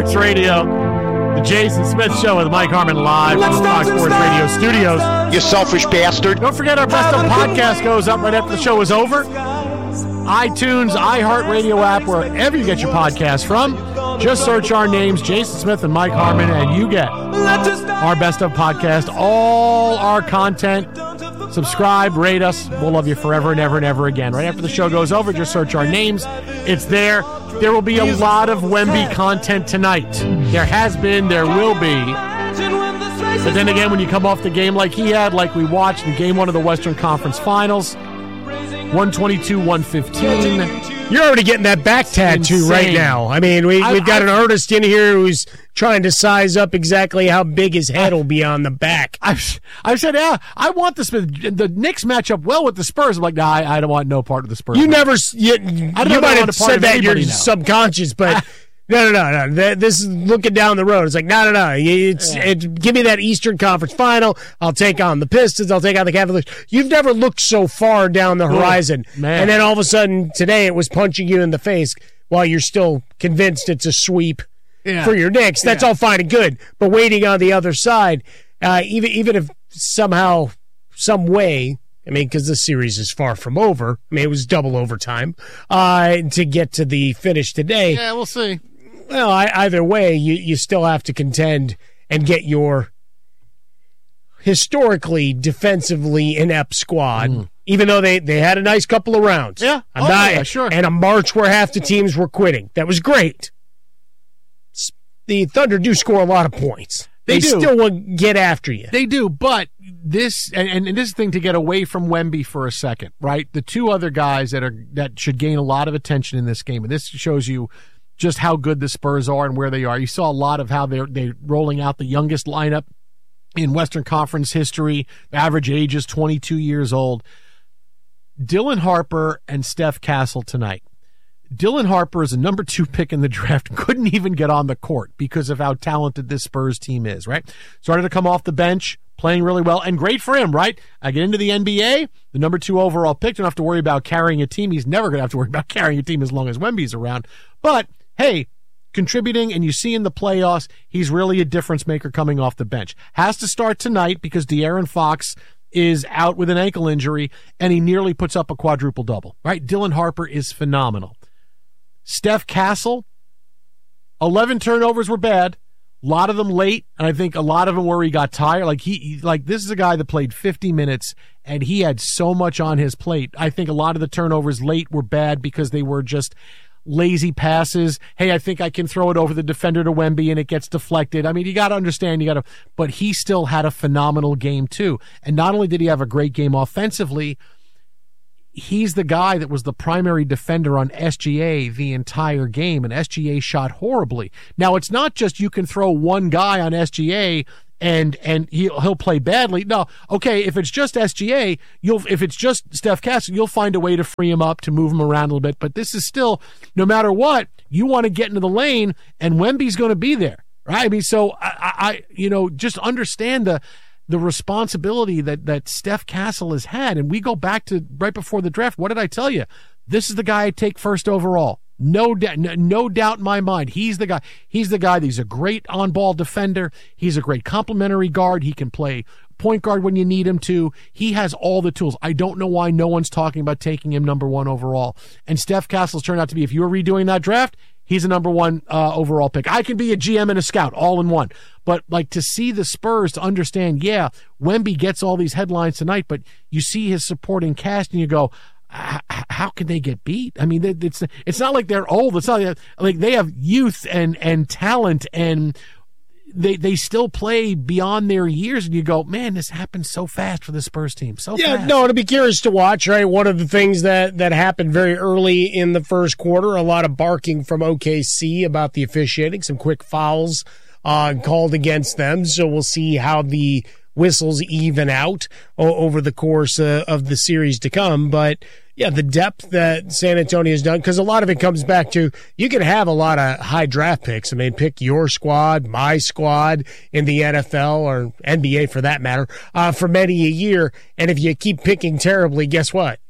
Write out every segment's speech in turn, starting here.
Sports Radio, the Jason Smith Show with Mike Harmon live from the Fox Sports Radio studios. You selfish bastard. Don't forget our Best of podcast goes up right after the show is over. iTunes, iHeartRadio app, wherever you get your podcast from. Just search our names, Jason Smith and Mike Harmon, and you get our Best of podcast, all our content. Subscribe, rate us. We'll love you forever and ever and ever again. Right after the show goes over, just search our names. It's there. There will be a lot of Wemby content tonight. There has been, there will be. But then again, when you come off the game like he had, like we watched in Game 1 of the Western Conference Finals, 122-115. You're already getting that back tattoo right now. I mean, we've got an artist in here who's trying to size up exactly how big his head will be on the back. I've said, yeah, I want the Knicks match up well with the Spurs. I'm like, nah, I don't want no part of the Spurs. You might have said that in your subconscious, but no. This is looking down the road. It's like, no. Give me that Eastern Conference final. I'll take on the Pistons. I'll take on the Cavaliers. You've never looked so far down the horizon. Man. And then all of a sudden, today, it was punching you in the face while you're still convinced it's a sweep for your Knicks. That's all fine and good. But waiting on the other side, even if somehow, some way, I mean, because this series is far from over. I mean, it was double overtime to get to the finish today. Yeah, we'll see. Well, either way, you still have to contend and get your historically defensively inept squad, even though they had a nice couple of rounds. Yeah, sure. And a March where half the teams were quitting. That was great. The Thunder do score a lot of points. They do. Still will get after you. They do, but this and this thing to get away from Wemby for a second, right? The two other guys that should gain a lot of attention in this game, and this shows you just how good the Spurs are and where they are. You saw a lot of how they're rolling out the youngest lineup in Western Conference history. The average age is 22 years old. Dylan Harper and Steph Castle tonight. Dylan Harper is a number 2 pick in the draft. Couldn't even get on the court because of how talented this Spurs team is, right? Started to come off the bench, playing really well, and great for him, right? I get into the NBA, the number 2 overall pick. Don't have to worry about carrying a team. He's never going to have to worry about carrying a team as long as Wemby's around. But hey, contributing, and you see in the playoffs, he's really a difference maker coming off the bench. Has to start tonight because De'Aaron Fox is out with an ankle injury, and he nearly puts up a quadruple-double, right? Dylan Harper is phenomenal. Steph Castle, 11 turnovers were bad. A lot of them late, and I think a lot of them where he got tired. Like this is a guy that played 50 minutes, and he had so much on his plate. I think a lot of the turnovers late were bad because they were just lazy passes. Hey, I think I can throw it over the defender to Wemby and it gets deflected. I mean, you got to understand, but he still had a phenomenal game too. And not only did he have a great game offensively, he's the guy that was the primary defender on SGA the entire game, and SGA shot horribly. Now, it's not just you can throw one guy on SGA and he'll play badly. No, okay, if it's just SGA, if it's just Steph Castle, you'll find a way to free him up, to move him around a little bit. But this is still, no matter what, you want to get into the lane, and Wemby's going to be there, right? I mean, so I just understand the responsibility that Steph Castle has had. And we go back to right before the draft. What did I tell you? This is the guy I take first overall. No doubt in my mind. He's the guy. He's a great on-ball defender. He's a great complementary guard. He can play point guard when you need him to. He has all the tools. I don't know why no one's talking about taking him number 1 overall. And Steph Castle's turned out to be, if you were redoing that draft, he's a number 1 overall pick. I can be a GM and a scout all in one. But like to see the Spurs, to understand, yeah, Wemby gets all these headlines tonight, but you see his supporting cast and you go, how can they get beat? I mean, it's not like they're old. It's not like they have youth and talent, and they still play beyond their years. And you go, man, this happened so fast for the Spurs team. So fast. No, it'll be curious to watch, right? One of the things that happened very early in the first quarter, a lot of barking from OKC about the officiating, some quick fouls called against them. So we'll see how the whistles even out over the course of the series to come. But yeah, the depth that San Antonio has done, because a lot of it comes back to, you can have a lot of high draft picks. I mean, pick your squad, my squad in the NFL or NBA for that matter, for many a year. And if you keep picking terribly, guess what?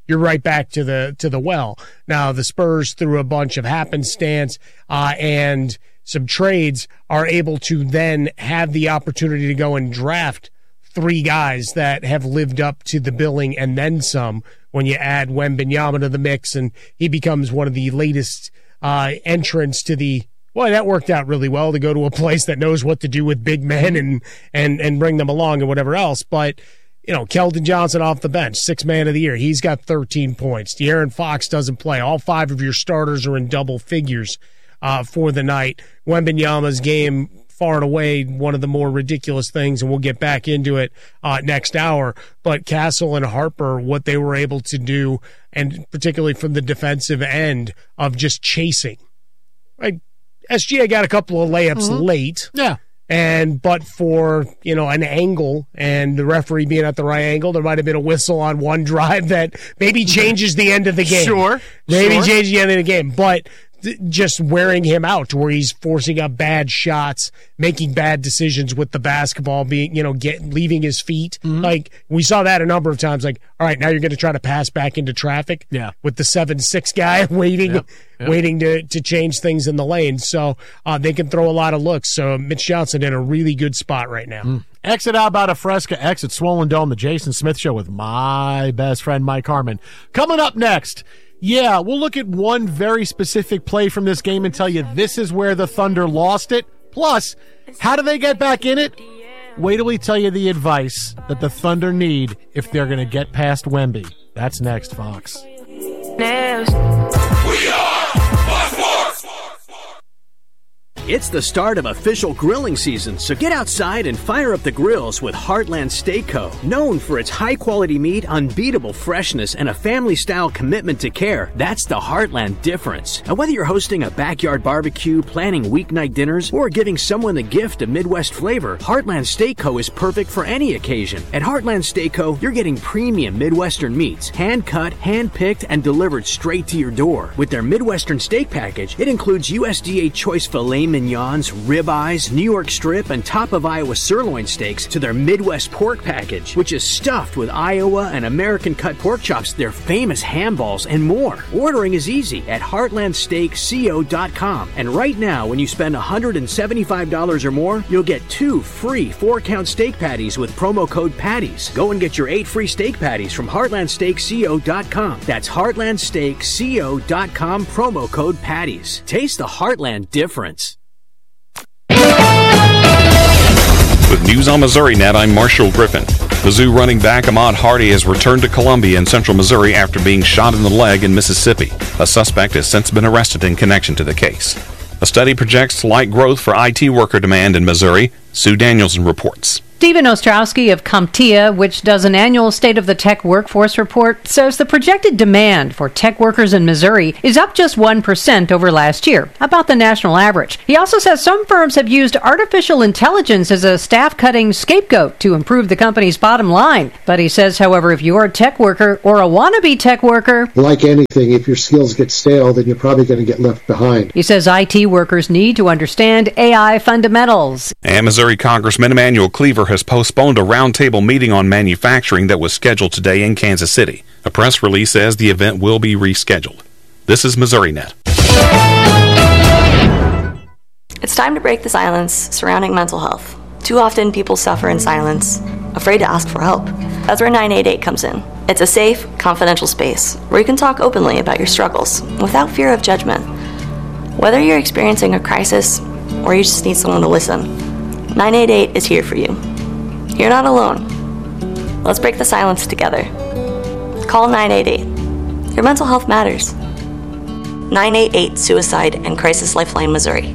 you're right back to the well. Now, the Spurs, through a bunch of happenstance and some trades, are able to then have the opportunity to go and draft 3 guys that have lived up to the billing and then some when you add Wembanyama to the mix, and he becomes one of the latest entrants to the – well, that worked out really well to go to a place that knows what to do with big men and bring them along and whatever else. But, Keldon Johnson off the bench, 6th man of the year. He's got 13 points. De'Aaron Fox doesn't play. All 5 of your starters are in double figures for the night. Wembanyama's game, far and away, one of the more ridiculous things, and we'll get back into it next hour. But Castle and Harper, what they were able to do, and particularly from the defensive end of just chasing. Right? SGA got a couple of layups late. Yeah. But for, an angle and the referee being at the right angle, there might have been a whistle on one drive that maybe changes the end of the game. Sure. Maybe changes the end of the game. But just wearing him out to where he's forcing up bad shots, making bad decisions with the basketball, being, leaving his feet. Like, we saw that a number of times. Like, all right, now you're going to try to pass back into traffic with the 7'6" guy waiting to change things in the lane. So they can throw a lot of looks. So Mitch Johnson in a really good spot right now. Exit out about a Fresca, exit Swollen Dome, the Jason Smith Show with my best friend Mike Harmon. Coming up next, we'll look at one very specific play from this game and tell you this is where the Thunder lost it. Plus, how do they get back in it? Wait till we tell you the advice that the Thunder need if they're going to get past Wemby. That's next, Fox. We are Fox. It's the start of official grilling season, so get outside and fire up the grills with Heartland Steak Co. Known for its high-quality meat, unbeatable freshness, and a family-style commitment to care, that's the Heartland difference. And whether you're hosting a backyard barbecue, planning weeknight dinners, or giving someone the gift of Midwest flavor, Heartland Steak Co. is perfect for any occasion. At Heartland Steak Co., you're getting premium Midwestern meats, hand-cut, hand-picked, and delivered straight to your door. With their Midwestern steak package, it includes USDA choice filet mignons, ribeyes, New York strip, and top of Iowa sirloin steaks to their Midwest pork package, which is stuffed with Iowa and American cut pork chops, their famous ham balls, and more. Ordering is easy at heartlandsteakco.com. And right now, when you spend $175 or more, you'll get 2 free 4-count steak patties with promo code PATTIES. Go and get your 8 free steak patties from heartlandsteakco.com. That's heartlandsteakco.com, promo code PATTIES. Taste the Heartland difference. With News on Missouri Net, I'm Marshall Griffin. Mizzou running back Ahmad Hardy has returned to Columbia in central Missouri after being shot in the leg in Mississippi. A suspect has since been arrested in connection to the case. A study projects slight growth for IT worker demand in Missouri. Sue Danielson reports. Stephen Ostrowski of CompTIA, which does an annual State of the Tech Workforce report, says the projected demand for tech workers in Missouri is up just 1% over last year, about the national average. He also says some firms have used artificial intelligence as a staff-cutting scapegoat to improve the company's bottom line. But he says, however, if you're a tech worker or a wannabe tech worker, like anything, if your skills get stale, then you're probably going to get left behind. He says IT workers need to understand AI fundamentals. And Missouri Congressman Emanuel Cleaver has postponed a roundtable meeting on manufacturing that was scheduled today in Kansas City. A press release says the event will be rescheduled. This is Missouri Net. It's time to break the silence surrounding mental health. Too often people suffer in silence, afraid to ask for help. That's where 988 comes in. It's a safe, confidential space where you can talk openly about your struggles without fear of judgment. Whether you're experiencing a crisis or you just need someone to listen, 988 is here for you. You're not alone. Let's break the silence together. Call 988. Your mental health matters. 988 Suicide and Crisis Lifeline, Missouri.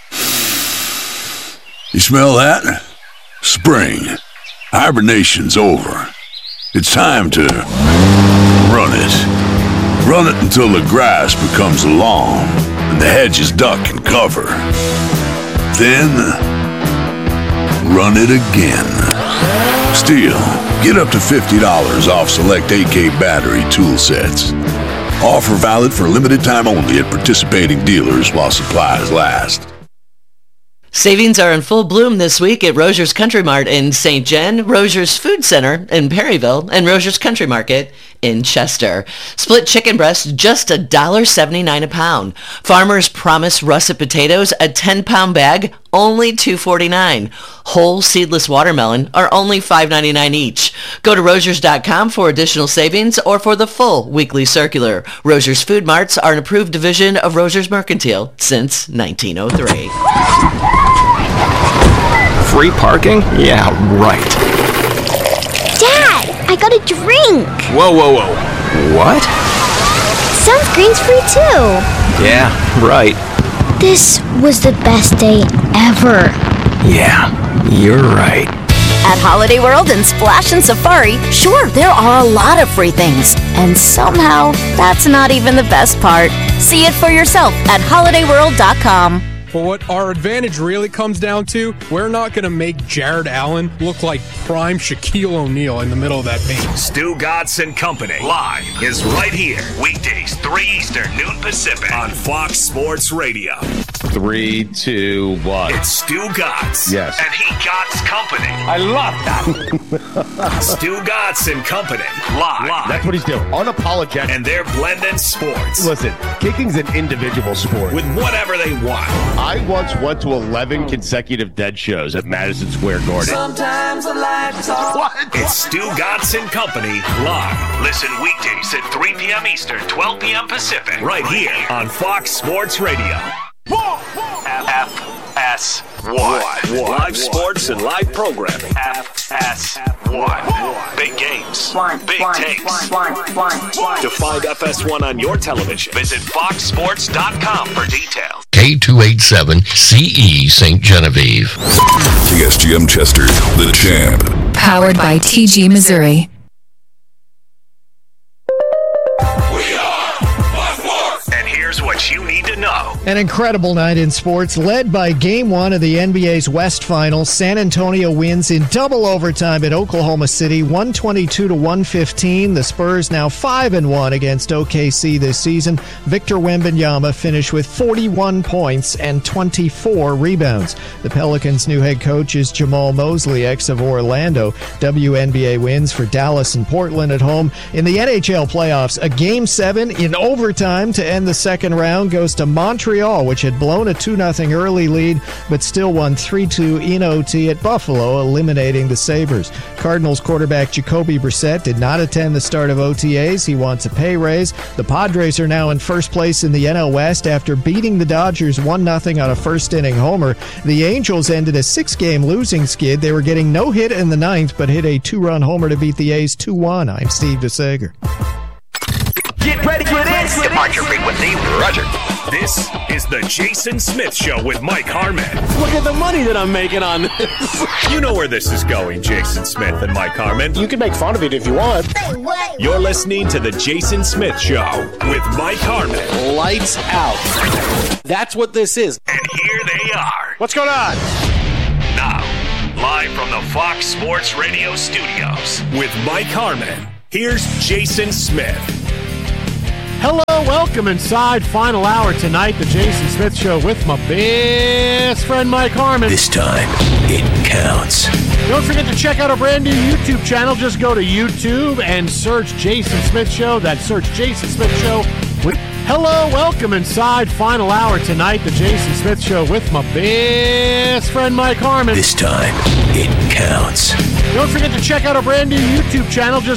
You smell that? Spring. Hibernation's over. It's time to run it. Run it until the grass becomes lawn and the hedges duck and cover. Then run it again. Still, get up to $50 off select AK battery tool sets. Offer valid for limited time only at participating dealers while supplies last. Savings are in full bloom this week at Rogers Country Mart in St. Jen, Rogers Food Center in Perryville, and Rogers Country Market in Chester. Split chicken breast, just $1.79 a pound. Farmer's Promise russet potatoes, a 10-pound bag, only $2.49. Whole seedless watermelon are only $5.99 each. Go to Rosers.com for additional savings or for the full weekly circular. Rosers Food Marts are an approved division of Rosers Mercantile since 1903. Free parking? Yeah, right. Dad, I got a drink. Whoa. What? Sunscreen's free too. Yeah, right. This was the best day ever. Yeah, you're right. At Holiday World and Splash and Safari, sure, there are a lot of free things. And somehow, that's not even the best part. See it for yourself at holidayworld.com. But what our advantage really comes down to, we're not going to make Jared Allen look like prime Shaquille O'Neal in the middle of that paint. Stu Gatz and Company live is right here. Weekdays, 3 Eastern, noon Pacific on Fox Sports Radio. 3, 2, 1. It's Stu Gatz. Yes. And he Gatz Company. I love that. Stu Gatz and Company live. That's what he's doing. Unapologetic. And they're blending sports. Listen, kicking's an individual sport. With whatever they want. I once went to 11 consecutive Dead shows at Madison Square Garden. Sometimes I like to talk. What? It's Stu Gatz and Company live. Listen weekdays at 3 p.m. Eastern, 12 p.m. Pacific. Right here on Fox Sports Radio. FS1. Live sports and live programming. FS1. Big games. Big takes. To find FS1 on your television, visit foxsports.com for details. K287CE St. Genevieve. KSGM Chester, the champ. Powered by TG Missouri. What you need to know. An incredible night in sports, led by Game 1 of the NBA's West Finals. San Antonio wins in double overtime at Oklahoma City, 122-115. The Spurs now 5-1 against OKC this season. Victor Wembanyama finished with 41 points and 24 rebounds. The Pelicans' new head coach is Jamal Mosley, ex of Orlando. WNBA wins for Dallas and Portland at home. In the NHL playoffs, a Game 7 in overtime to end the second round goes to Montreal, which had blown a 2-0 early lead, but still won 3-2 in OT at Buffalo, eliminating the Sabres. Cardinals quarterback Jacoby Brissett did not attend the start of OTAs. He wants a pay raise. The Padres are now in first place in the NL West after beating the Dodgers 1-0 on a first-inning homer. The Angels ended a 6-game losing skid. They were getting no hit in the ninth, but hit a 2-run homer to beat the A's 2-1. I'm Steve DeSager. Get ready for this. Departure frequency, Roger. This is the Jason Smith Show with Mike Harmon. Look at the money that I'm making on this. You know where this is going, Jason Smith and Mike Harmon. You can make fun of it if you want. You're listening to the Jason Smith Show with Mike Harmon. Lights out. That's what this is. And here they are. What's going on? Now, live from the Fox Sports Radio studios with Mike Harmon, here's Jason Smith. Hello, welcome inside final hour tonight, the Jason Smith Show with my best friend Mike Harmon. This time, it counts. Don't forget to check out our brand new YouTube channel. Just go to YouTube and search Jason Smith Show. That's search Jason Smith Show. Hello, welcome inside final hour tonight, the Jason Smith Show with my best friend Mike Harmon. This time, it counts. Don't forget to check out our brand new YouTube channel. Just